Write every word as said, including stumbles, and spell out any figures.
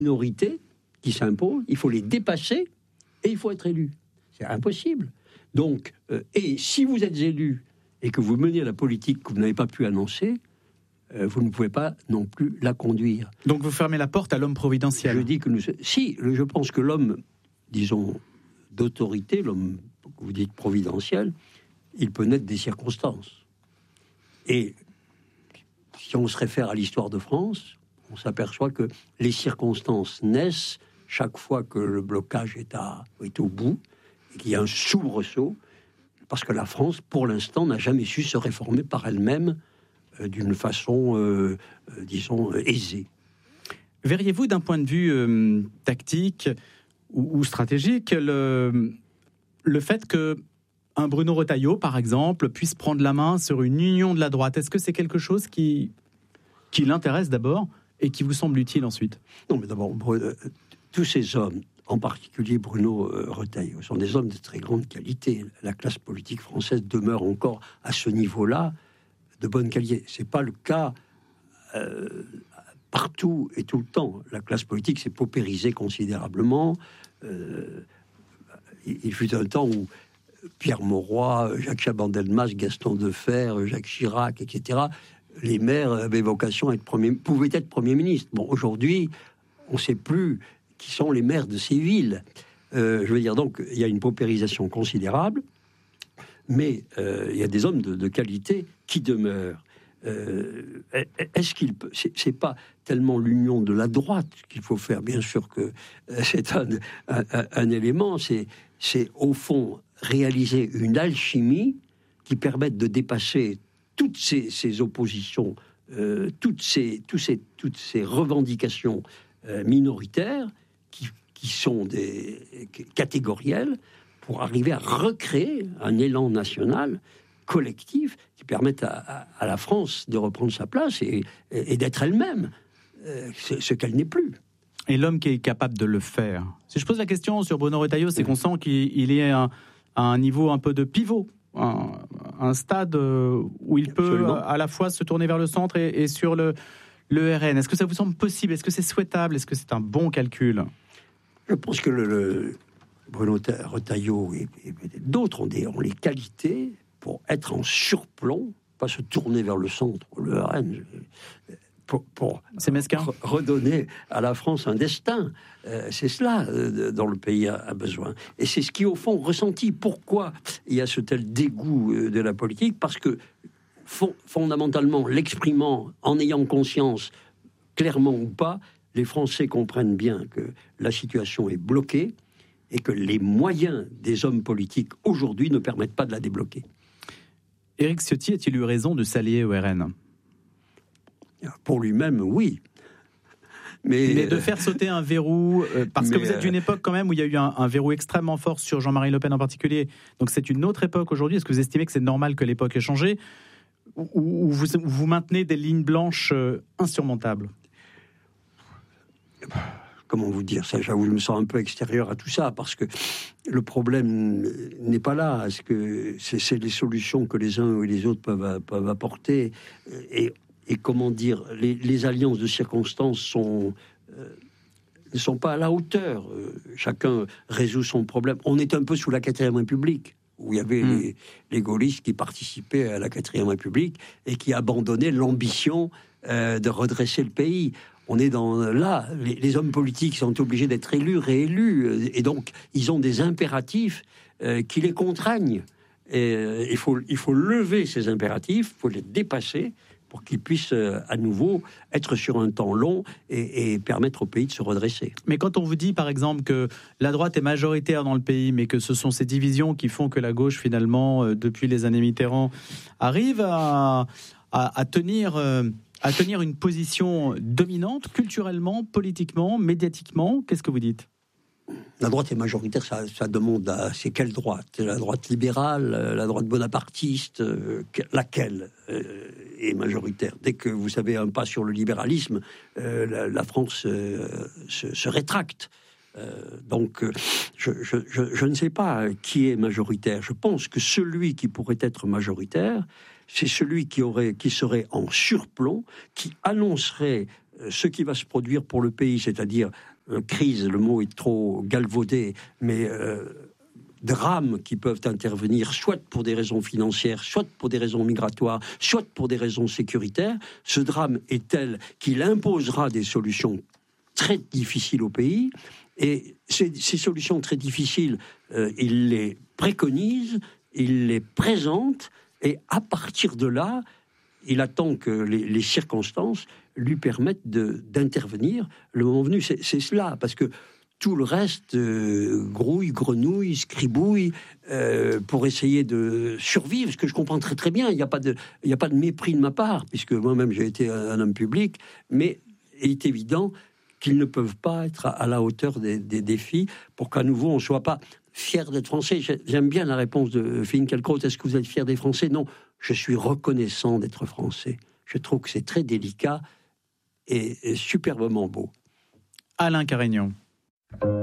minorités qui s'imposent, il faut les dépasser et il faut être élu. C'est impossible. Donc, euh, et si vous êtes élu et que vous menez la politique que vous n'avez pas pu annoncer, euh, vous ne pouvez pas non plus la conduire. Donc vous fermez la porte à l'homme providentiel. Je dis que nous... Si, je pense que l'homme, disons, d'autorité, l'homme que vous dites providentiel, il peut naître des circonstances. Et si on se réfère à l'histoire de France, on s'aperçoit que les circonstances naissent chaque fois que le blocage est, à, est au bout, et qu'il y a un soubresaut, parce que la France, pour l'instant, n'a jamais su se réformer par elle-même euh, d'une façon, euh, euh, disons, euh, aisée. Verriez-vous, d'un point de vue euh, tactique ou, ou stratégique, le, le fait que un Bruno Retailleau, par exemple, puisse prendre la main sur une union de la droite? Est-ce que c'est quelque chose qui, qui l'intéresse d'abord et qui vous semble utile ensuite? Non, mais d'abord, euh, tous ces hommes, en particulier Bruno euh, Retailleau, sont des hommes de très grande qualité. La classe politique française demeure encore à ce niveau-là de bonne qualité. C'est pas le cas euh, partout et tout le temps. La classe politique s'est paupérisée considérablement. Euh, il, il fut un temps où Pierre Mauroy, Jacques Chaban-Delmas, Gaston Defferre, Jacques Chirac, et cetera, les maires avaient vocation à être premier, pouvaient être Premier ministre. Bon, aujourd'hui, on ne sait plus qui sont les maires de ces villes. Euh, je veux dire, donc, il y a une paupérisation considérable, mais euh, il y a des hommes de, de qualité qui demeurent. Euh, est-ce qu'il peut... C'est, c'est pas tellement l'union de la droite qu'il faut faire, bien sûr que c'est un, un, un, un élément, c'est, c'est au fond réaliser une alchimie qui permette de dépasser toutes ces, ces oppositions, euh, toutes, ces, toutes, ces, toutes ces revendications euh, minoritaires qui, qui sont des, catégorielles, pour arriver à recréer un élan national collectif qui permette à, à, à la France de reprendre sa place et, et, et d'être elle-même, euh, ce, ce qu'elle n'est plus. Et l'homme qui est capable de le faire. Si je pose la question sur Bruno Retailleau, c'est qu'on sent qu'il est à un niveau un peu de pivot, un, un stade où il peut Absolument. à la fois se tourner vers le centre et, et sur le, le R N. Est-ce que ça vous semble possible? Est-ce que c'est souhaitable? Est-ce que c'est un bon calcul? Je pense que le, le Bruno Retailleau et, et d'autres ont, des, ont les qualités pour être en surplomb, pas se tourner vers le centre, le R N, pour, pour c'est mesquin. Re- redonner à la France un destin. Euh, c'est cela euh, dont le pays a, a besoin. Et c'est ce qui, au fond, ressentit. Pourquoi il y a ce tel dégoût euh, de la politique? Parce que, fond, fondamentalement, l'exprimant, en ayant conscience, clairement ou pas, les Français comprennent bien que la situation est bloquée et que les moyens des hommes politiques aujourd'hui ne permettent pas de la débloquer. Éric Ciotti a-t-il eu raison de s'allier au R N? Pour lui-même, oui. Mais, mais de faire sauter un verrou, euh, parce mais, que vous êtes d'une époque quand même où il y a eu un, un verrou extrêmement fort sur Jean-Marie Le Pen en particulier. Donc c'est une autre époque aujourd'hui. Est-ce que vous estimez que c'est normal que l'époque ait changé, ou, ou vous, vous maintenez des lignes blanches euh, insurmontables? Comment vous dire ça? J'avoue, je me sens un peu extérieur à tout ça, parce que le problème n'est pas là. Est-ce que c'est, c'est les solutions que les uns ou les autres peuvent, peuvent apporter? Et, et comment dire, les, les alliances de circonstances sont, euh, ne sont pas à la hauteur. Euh, chacun résout son problème. On est un peu sous la quatrième République, où il y avait mmh. les, les gaullistes qui participaient à la quatrième République et qui abandonnaient l'ambition euh, de redresser le pays. On est dans là, les, les hommes politiques sont obligés d'être élus, réélus, et donc ils ont des impératifs euh, qui les contraignent. Et, euh, il faut, il faut lever ces impératifs, il faut les dépasser pour qu'ils puissent euh, à nouveau être sur un temps long et, et permettre au pays de se redresser. Mais quand on vous dit, par exemple, que la droite est majoritaire dans le pays, mais que ce sont ces divisions qui font que la gauche, finalement, euh, depuis les années Mitterrand, arrive à, à, à tenir... Euh, à tenir une position dominante, culturellement, politiquement, médiatiquement, qu'est-ce que vous dites? La droite est majoritaire, ça, ça demande à... C'est quelle droite? La droite libérale, la droite bonapartiste, euh, laquelle euh, est majoritaire? Dès que vous savez un pas sur le libéralisme, euh, la, la France euh, se, se rétracte. Euh, donc, euh, je, je, je, je ne sais pas qui est majoritaire. Je pense que celui qui pourrait être majoritaire, c'est celui qui, aurait, qui serait en surplomb, qui annoncerait ce qui va se produire pour le pays, c'est-à-dire euh, crise, le mot est trop galvaudé, mais euh, drames qui peuvent intervenir, soit pour des raisons financières, soit pour des raisons migratoires, soit pour des raisons sécuritaires, ce drame est tel qu'il imposera des solutions très difficiles au pays, et ces, ces solutions très difficiles, euh, il les préconise, il les présente, et à partir de là, il attend que les, les circonstances lui permettent de, d'intervenir le moment venu. C'est, c'est cela, parce que tout le reste, euh, grouille, grenouille, scribouille, euh, pour essayer de survivre, ce que je comprends très très bien. Il n'y a pas de, il n'y a pas de mépris de ma part, puisque moi-même j'ai été un, un homme public, mais il est évident qu'ils ne peuvent pas être à, à la hauteur des, des défis pour qu'à nouveau on ne soit pas fier d'être français. J'aime bien la réponse de Finkielkraut. Est-ce que vous êtes fier des Français? Non, je suis reconnaissant d'être français. Je trouve que c'est très délicat et, et superbement beau. Alain Carignan.